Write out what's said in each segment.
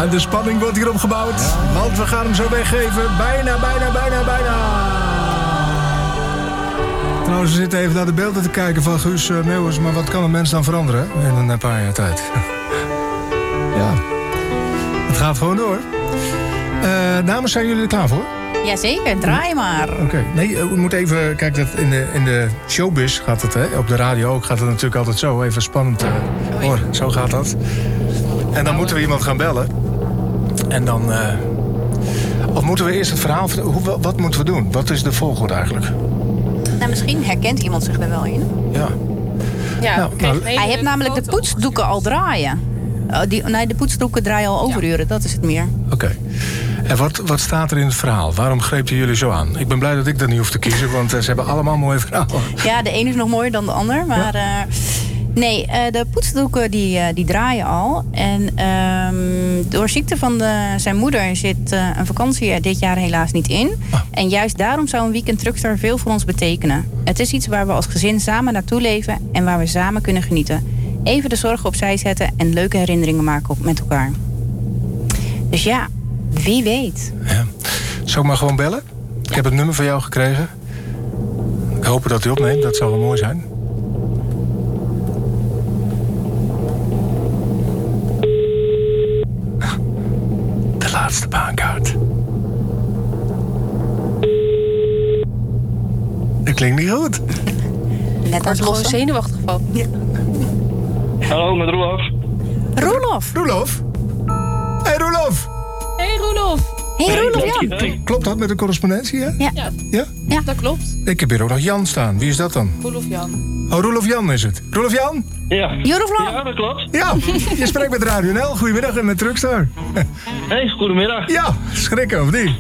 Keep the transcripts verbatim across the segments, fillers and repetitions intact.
Ja, de spanning wordt hier opgebouwd. Ja. Want we gaan hem zo weggeven. Bijna, bijna, bijna, bijna. Trouwens, we zitten even naar de beelden te kijken van Guus uh, Meeuwis. Maar wat kan een mens dan veranderen in een paar jaar tijd? Ja, het gaat gewoon door. Uh, dames, zijn jullie er klaar voor? Jazeker, draai maar. Oké, okay. Nee, we moeten even... Kijk, dat in, de, in de showbiz gaat het, hè? Op de radio ook gaat het natuurlijk altijd zo. Even spannend. Uh, hoor, zo gaat dat. En dan moeten we iemand gaan bellen. En dan... Uh, of moeten we eerst het verhaal... Hoe, wat moeten we doen? Wat is de volgorde eigenlijk? Nou, misschien herkent iemand zich er wel in. Ja. Ja, nou, nou, hij heeft namelijk de poetsdoeken al draaien. Oh, die, nee, de poetsdoeken draaien al overuren. Ja. Dat is het meer. Oké. Okay. En wat, wat staat er in het verhaal? Waarom grepen jullie zo aan? Ik ben blij dat ik dat niet hoef te kiezen, want uh, ze hebben allemaal mooie verhalen. Ja, de ene is nog mooier dan de ander. Maar ja. uh, nee, uh, de poetsdoeken die, uh, die draaien al. En um, door ziekte van de, zijn moeder zit uh, een vakantie er dit jaar helaas niet in. Ah. En juist daarom zou een weekend Truckster veel voor ons betekenen. Het is iets waar we als gezin samen naartoe leven en waar we samen kunnen genieten. Even de zorgen opzij zetten en leuke herinneringen maken op, met elkaar. Dus ja... Wie weet. Ja. Zou ik maar gewoon bellen? Ik heb het nummer van jou gekregen. Ik hoop dat hij opneemt, dat zou wel mooi zijn. De laatste baankaart. Dat klinkt niet goed. Net als gewoon zenuwachtig van. Ja. Hallo, met Roelof. Roelof. Roelof? Hé, hey, Roelof. Hey Roelof. Hey Roelof, Jan. Hey. Klopt dat met de correspondentie, hè? Ja. Ja. Ja? Ja, dat klopt. Ik heb hier ook nog Jan staan. Wie is dat dan? Roelof Jan. Oh, Roelof Jan is het. Roelof Jan? Ja. Roelof Jan. Ja, dat klopt. Ja, je spreekt met Radio N L. Goedemiddag en met Truckstar. Hey, goedemiddag. Ja, schrikken of niet?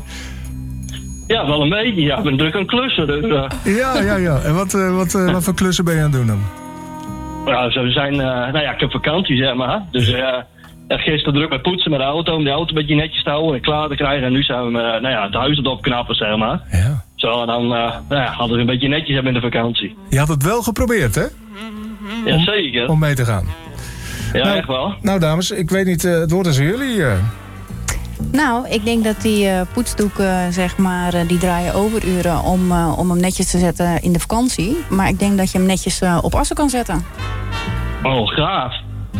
Ja, wel een beetje. Ja, ik ben druk aan het klussen. Dus, uh... Ja, ja, ja. En wat, uh, wat, uh, wat voor klussen ben je aan het doen dan? Ja, we zijn... Uh, nou ja, ik heb vakantie, zeg maar. Dus... Uh, gisteren druk met poetsen met de auto, om de auto een beetje netjes te houden en klaar te krijgen. En nu zijn we uh, nou ja, het huis aan het opknappen, zeg maar. Ja. Zo, dan uh, nou ja, hadden we een beetje netjes hebben in de vakantie. Je had het wel geprobeerd, hè? Ja, zeker. Om, om mee te gaan. Ja, nou, echt wel. Nou, dames, ik weet niet, uh, het woord is aan jullie. Uh. Nou, ik denk dat die uh, poetsdoeken, zeg maar, uh, die draaien overuren om, uh, om hem netjes te zetten in de vakantie. Maar ik denk dat je hem netjes uh, op assen kan zetten. Oh, gaaf.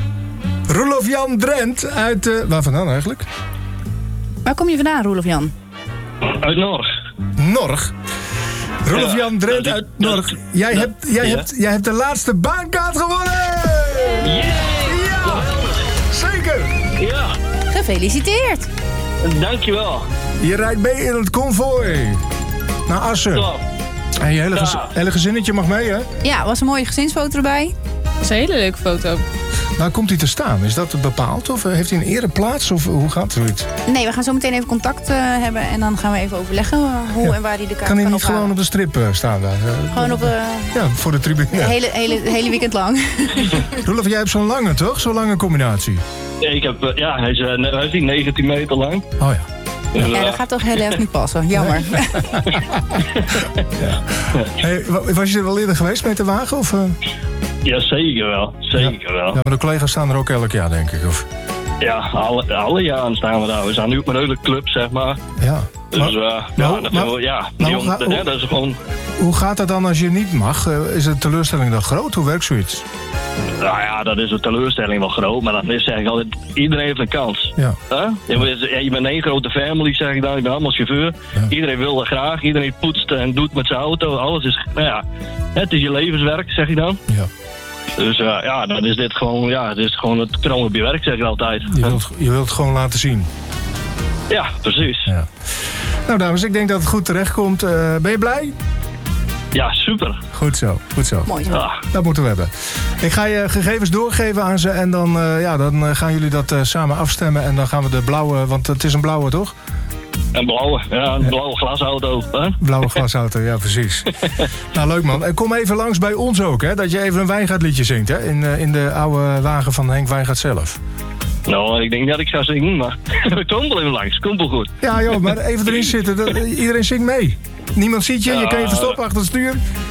Roelof Jan Drent uit... Uh, waar vandaan eigenlijk? Waar kom je vandaan, Roelof Jan? Uit Norg. Norg? Roelof ja, Jan Drent dat, uit Norg. Dat, jij, dat, hebt, jij, ja. hebt, jij hebt de laatste baankaart gewonnen! Yeah. Ja! Zeker! Ja! Gefeliciteerd! Dankjewel. Je rijdt mee in het konvooi. Naar Assen. Top. En je hele, gez, hele gezinnetje mag mee, hè? Ja, was een mooie gezinsfoto erbij. Dat is een hele leuke foto. Waar komt hij te staan? Is dat bepaald? Of heeft hij een ereplaats? Of hoe gaat zoiets? Nee, we gaan zo meteen even contact uh, hebben. En dan gaan we even overleggen uh, hoe ja. en waar hij de kaart kan hij niet ophalen. gewoon op de strip uh, staan daar? Uh, gewoon op... Uh, ja, voor de tribune. Het hele, hele, hele weekend lang. Roelof, jij hebt zo'n lange, toch? Zo'n lange combinatie. Ja, ik heb, uh, ja hij, is, uh, hij is negentien meter lang. Oh ja. Dus, uh, ja, dat gaat toch heel erg niet passen. Jammer. Nee. ja. Hey, was je er wel eerder geweest met de wagen? Of, uh? Ja, zeker wel. Zeker ja. wel. Ja, maar de collega's staan er ook elk jaar, denk ik. Of? Ja, alle, alle jaren staan we daar. We staan nu op een hele club, zeg maar. Ja. Dus maar, uh, nou, ja, dat maar, we, ja, nou, die, ga, dat, hoe, ja, dat is gewoon... Hoe gaat dat dan als je niet mag? Uh, is de teleurstelling dan groot? Hoe werkt zoiets? Nou ja, dat is een teleurstelling wel groot. Maar dan is zeg ik altijd, iedereen heeft een kans. Ja. Huh? Je, je bent één grote family, zeg ik dan. Je bent allemaal chauffeur. Ja. Iedereen wil dat graag. Iedereen poetst en doet met zijn auto. Alles is, nou ja, het is je levenswerk, zeg je dan. Ja. Dus uh, ja, dan is dit gewoon, ja, het is gewoon het kroon op je werk, zeg ik altijd. Je wilt, je wilt het gewoon laten zien. Ja, precies. Ja. Nou dames, ik denk dat het goed terechtkomt. Uh, ben je blij? Ja, super. Goed zo, goed zo. Mooi zo. Ja. Dat moeten we hebben. Ik ga je gegevens doorgeven aan ze en dan, uh, ja, dan uh, gaan jullie dat uh, samen afstemmen. En dan gaan we de blauwe, want het is een blauwe, toch? Een blauwe, ja, een blauwe glasauto. Hè? Blauwe glasauto, ja precies. Nou, leuk man. En kom even langs bij ons ook, hè. Dat je even een Wijngaardliedje zingt, hè. In, uh, in de oude wagen van Henk Wijngaard zelf. Nou, ik denk niet dat ik ga zingen, maar kom wel even langs. Komt wel goed. Ja joh, maar even erin zitten. Dat, iedereen zingt mee. Niemand ziet je, je kan je verstoppen achter het stuur.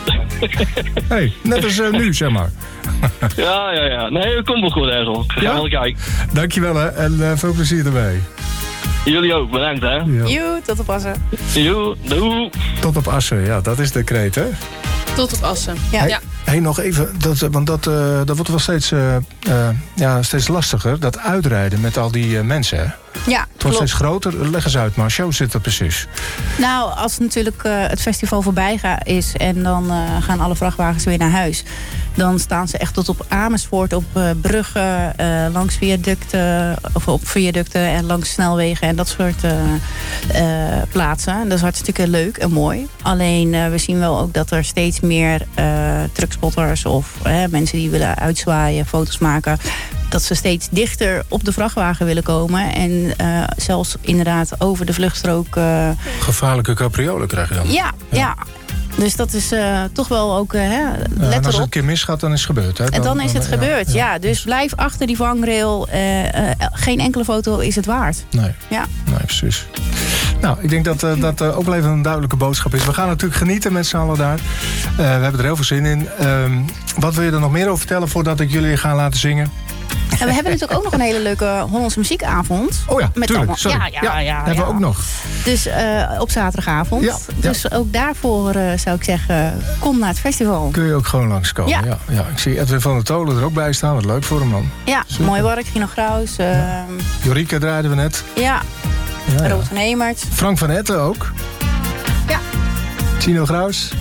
Hey, net als uh, nu, zeg maar. Ja, ja, ja. Nee, dat komt wel goed, Ezel. Ik ga Ja? wel kijken. Dankjewel, hè. En uh, veel plezier erbij. Jullie ook, bedankt, hè. Ja. Joe, tot oppassen. Jo, doei. Tot op Assen, ja, dat is de kreet, hè. Tot op Assen. Ja. Hey, Ja. hey, nog even, dat, want dat, uh, dat wordt wel steeds, uh, uh, ja, steeds lastiger. Dat uitrijden met al die uh, mensen, hè. Ja, Het wordt klopt. steeds groter. Leg eens uit, Marcia, hoe zit dat precies? Nou, als natuurlijk uh, het festival voorbij ga, is en dan uh, gaan alle vrachtwagens weer naar huis. Dan staan ze echt tot op Amersfoort, op uh, bruggen, uh, langs viaducten, of op viaducten en langs snelwegen en dat soort uh, uh, plaatsen. Dat is hartstikke leuk en mooi. Alleen uh, we zien wel ook dat er steeds meer uh, truckspotters of uh, mensen die willen uitzwaaien, foto's maken, dat ze steeds dichter op de vrachtwagen willen komen. En uh, zelfs inderdaad over de vluchtstrook. Uh, Gevaarlijke capriolen krijg je dan. ja, ja, ja. Dus dat is uh, toch wel ook, uh, hè, Ja, en let als het een erop. keer misgaat, dan is het gebeurd. Hè? Dan, En dan is het ja, gebeurd, ja. Dus blijf achter die vangrail. Uh, uh, geen enkele foto is het waard. Nee, Ja. nee, precies. Nou, ik denk dat uh, dat uh, ook wel even een duidelijke boodschap is. We gaan natuurlijk genieten met z'n allen daar. Uh, we hebben er heel veel zin in. Um, wat wil je er nog meer over vertellen voordat ik jullie ga laten zingen? En we hebben natuurlijk ook nog een hele leuke Hollandse muziekavond. Oh ja, Met tuurlijk. allemaal- Sorry. Ja, ja, ja, hebben ja. we ook nog. Dus uh, op zaterdagavond. Ja, ja. Dus ook daarvoor uh, zou ik zeggen, kom naar het festival. Kun je ook gewoon langskomen. Ja. Ja. Ja, ja. Ik zie Edwin van der Tolen er ook bij staan. Wat leuk voor hem, man. Ja, Super. mooi werk. Gino Graus. Uh, ja, Jorike draaiden we net. ja. Ja, ja. Robert van Hemert. Frank van Etten ook. Ja. Tino Graus.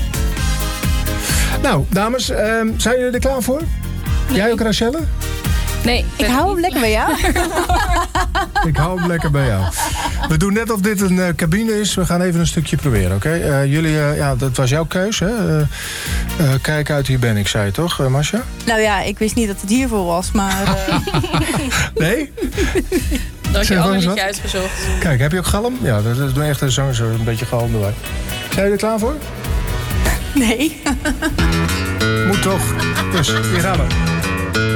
Nou, dames, um, zijn jullie er klaar voor? Jij ook, Rachelle? Nee. Ik hou hem lekker bij jou. Ik hou hem lekker bij jou. We doen net of dit een uh, cabine is. We gaan even een stukje proberen, oké? Okay? Uh, jullie, uh, ja, dat was jouw keus, hè? Uh, uh, kijk uit, hier ben ik, zei je toch, uh, Masha? Nou ja, ik wist niet dat het hiervoor was, maar... Uh... Nee? Dat Zeg je maar ander eens liedje wat. uitgezocht. Kijk, heb je ook galm? Ja, dat is echt een zanger, zo een beetje galm erbij. Zijn jullie er klaar voor? Nee. Moet toch. Dus, hier gaan we.